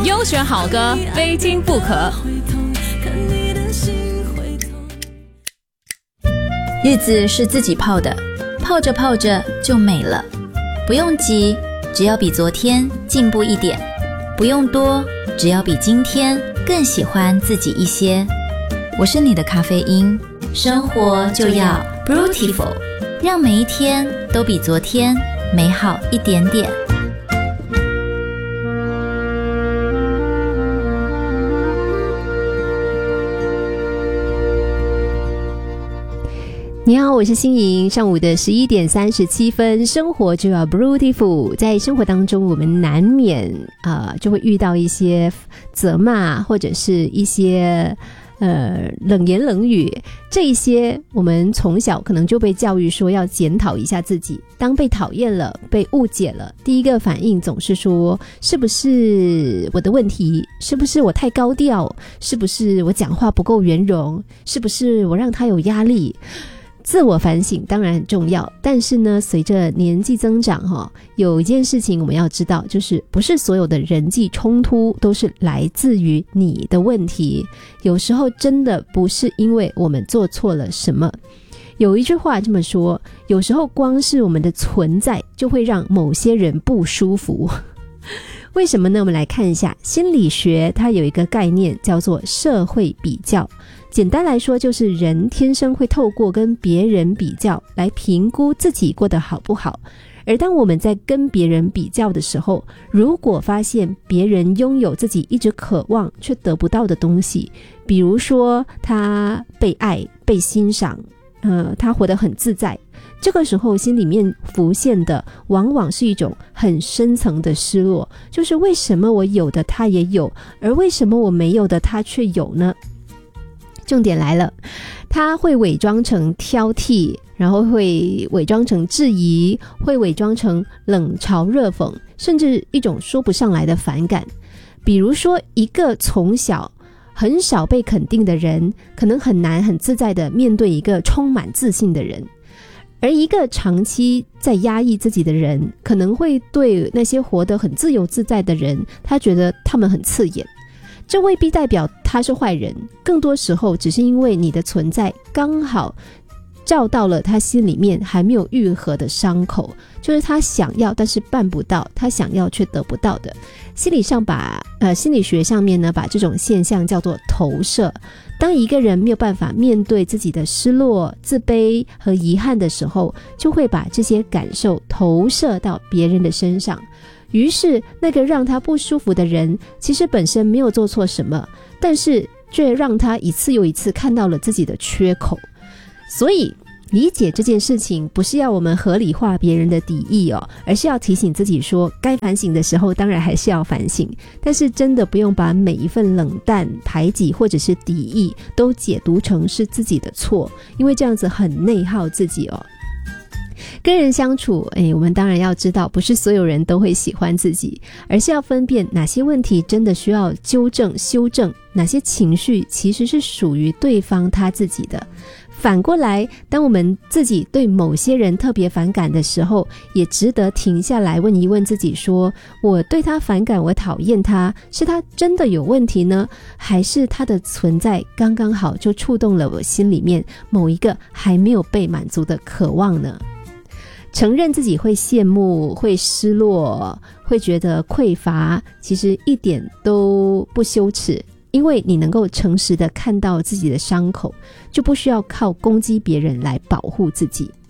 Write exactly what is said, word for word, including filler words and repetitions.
优选好歌，非听不可。 日子是自己泡的，泡着泡着就美了。不用急，只要比昨天进步一点；不用多，只要比今天更喜欢自己一些。我是你的咖啡因，生活就要 Beautiful， 让每一天都比昨天美好一点点。 你好，我是欣莹。上午的十一点三十七分，生活就要 Beautiful。在生活当中，我们难免呃就会遇到一些责骂，或者是一些呃冷言冷语。这一些我们从小可能就被教育说要检讨一下自己。当被讨厌了，被误解了，第一个反应总是说，是不是我的问题？是不是我太高调？是不是我讲话不够圆融？是不是我让他有压力？自我反省当然很重要，但是呢，随着年纪增长、哦、有一件事情我们要知道，就是不是所有的人际冲突都是来自于你的问题，有时候真的不是因为我们做错了什么。有一句话这么说，有时候光是我们的存在就会让某些人不舒服。为什么呢？我们来看一下心理学，它有一个概念叫做社会比较。简单来说，就是人天生会透过跟别人比较来评估自己过得好不好。而当我们在跟别人比较的时候，如果发现别人拥有自己一直渴望却得不到的东西，比如说他被爱、被欣赏，呃，他活得很自在，这个时候心里面浮现的往往是一种很深层的失落，就是为什么我有的他也有，而为什么我没有的他却有呢？重点来了，他会伪装成挑剔，然后会伪装成质疑，会伪装成冷嘲热讽，甚至一种说不上来的反感。比如说，一个从小很少被肯定的人，可能很难很自在地面对一个充满自信的人，而一个长期在压抑自己的人，可能会对那些活得很自由自在的人，他觉得他们很刺眼。这未必代表他是坏人，更多时候只是因为你的存在刚好照到了他心里面还没有愈合的伤口，就是他想要但是办不到，他想要却得不到的。心理上把呃心理学上面呢，把这种现象叫做投射。当一个人没有办法面对自己的失落、自卑和遗憾的时候，就会把这些感受投射到别人的身上。于是那个让他不舒服的人，其实本身没有做错什么，但是却让他一次又一次看到了自己的缺口。所以理解这件事情，不是要我们合理化别人的敌意哦，而是要提醒自己说，该反省的时候当然还是要反省，但是真的不用把每一份冷淡、排挤或者是敌意都解读成是自己的错，因为这样子很内耗自己哦。跟人相处，诶，我们当然要知道，不是所有人都会喜欢自己，而是要分辨哪些问题真的需要纠正、修正，哪些情绪其实是属于对方他自己的。反过来，当我们自己对某些人特别反感的时候，也值得停下来问一问自己说，我对他反感，我讨厌他，是他真的有问题呢，还是他的存在刚刚好就触动了我心里面某一个还没有被满足的渴望呢？承认自己会羡慕，会失落，会觉得匮乏，其实一点都不羞耻，因为你能够诚实的看到自己的伤口，就不需要靠攻击别人来保护自己。